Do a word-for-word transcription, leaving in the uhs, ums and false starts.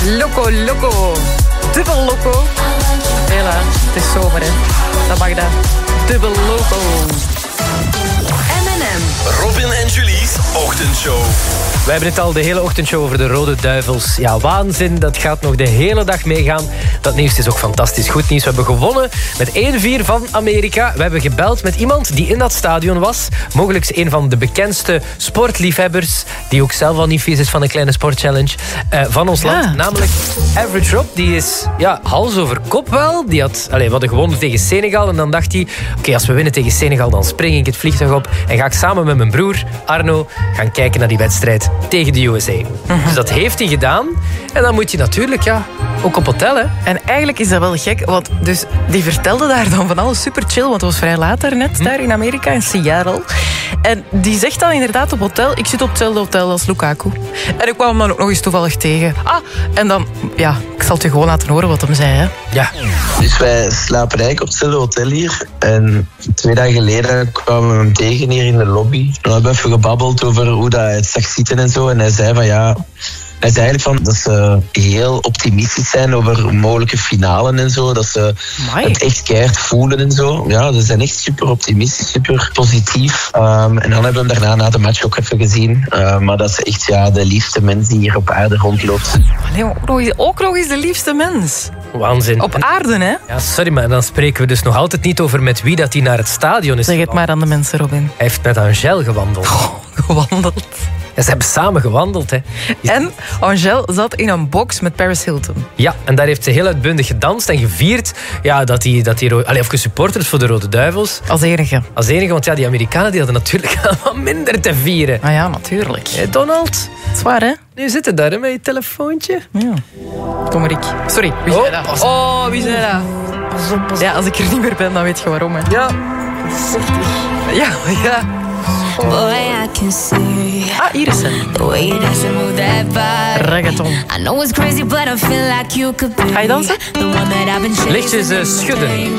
Loco, loco. Dubbel loco. Hela, het is zomer, hè. Dat mag dat. Dubbel loco. M en M. Robin en Julie's ochtendshow. We hebben het al de hele ochtendshow over de Rode Duivels. Ja, waanzin, dat gaat nog de hele dag meegaan. Dat nieuws is ook fantastisch goed nieuws. We hebben gewonnen met één vier van Amerika. We hebben gebeld met iemand die in dat stadion was. Mogelijk een van de bekendste sportliefhebbers, die ook zelf al niet vies is van een kleine sportchallenge uh, van ons land. Ja. Namelijk Average Rob. Die is ja, hals over kop wel. Die had, allez, we hadden gewonnen tegen Senegal. En dan dacht hij, oké, okay, als we winnen tegen Senegal, dan spring ik het vliegtuig op en ga ik samen met mijn broer Arno gaan kijken naar die wedstrijd tegen de U S A. Uh-huh. Dus dat heeft hij gedaan. En dan moet je natuurlijk ja, ook op hotel, hè. En eigenlijk is dat wel gek, want dus die vertelde daar dan van alles super chill, want het was vrij laat daarnet, hm? daar in Amerika, in Seattle. En die zegt dan inderdaad op hotel, ik zit op hetzelfde hotel als Lukaku. En ik kwam hem dan ook nog eens toevallig tegen. Ah, en dan, ja, ik zal het je gewoon laten horen wat hem zei, hè. Ja. Dus wij slapen eigenlijk op hetzelfde hotel hier. En twee dagen geleden kwamen we hem tegen hier in de lobby. We hebben even gebabbeld over hoe dat hij het zag zitten en zo. En hij zei van ja... Hij zei eigenlijk van dat ze heel optimistisch zijn over mogelijke finalen en zo. Dat ze Amai. het echt keihard voelen en zo. Ja, ze zijn echt super optimistisch, super positief. Um, en dan hebben we hem daarna na de match ook even gezien. Uh, maar dat is echt ja, de liefste mens die hier op aarde rondloopt. Allee, ook, nog eens, ook nog eens de liefste mens. Waanzin. Op aarde, hè? Ja, sorry, maar dan spreken we dus nog altijd niet over met wie dat hij naar het stadion is. Zeg het maar aan de mensen, Robin. Hij heeft met Angèle gewandeld. Oh, gewandeld. Ja, ze hebben samen gewandeld, hè. En Angèle zat in een box met Paris Hilton. Ja, en daar heeft ze heel uitbundig gedanst en gevierd. Ja, dat hij, dat hij, allee, of gesupporterd voor de Rode Duivels. Als enige. Als enige, want ja, die Amerikanen die hadden natuurlijk wat minder te vieren. Ah ja, natuurlijk. Hey, Donald. Zwaar, hè? Nu zit het daar, hè, met je telefoontje. Ja. Kom maar, ik. Sorry, wie zei oh, dat? Oh, wie zei dat? Ja, als ik er niet meer ben, dan weet je waarom, hè. Ja. Ja, ja. Boy, I can see. Ah, hier is ze. The way you dance and move that body. Reggaeton. I know it's crazy, but I feel like you could be. Ga je dansen? The one that I've been chasing. Lichtjes uh, schudden.